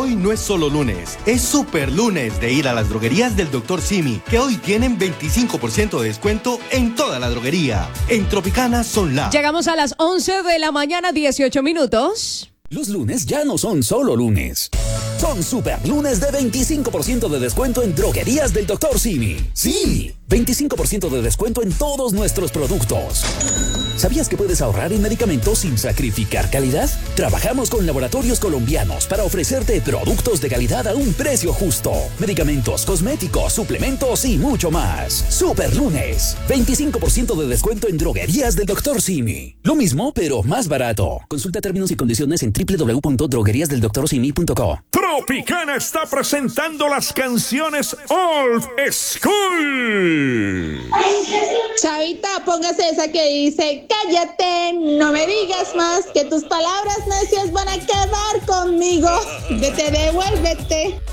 Hoy no es solo lunes, es super lunes de ir a las droguerías del Dr. Simi, que hoy tienen 25% de descuento en toda la droguería. En Tropicana son las... Llegamos a las 11 de la mañana, 18 minutos. Los lunes ya no son solo lunes. Son super lunes de 25% de descuento en droguerías del Dr. Simi. Sí, 25% de descuento en todos nuestros productos. ¿Sabías que puedes ahorrar en medicamentos sin sacrificar calidad? Trabajamos con laboratorios colombianos para ofrecerte productos de calidad a un precio justo. Medicamentos, cosméticos, suplementos y mucho más. Super lunes, 25% de descuento en droguerías del Dr. Simi. Lo mismo, pero más barato. Consulta términos y condiciones en www.drogueriasdeldoctorsimi.co. Tropicana está presentando las canciones Old School. Chavita, póngase esa que dice: cállate, no me digas más, que tus palabras necias van a quedar conmigo. Vete, devuélvete.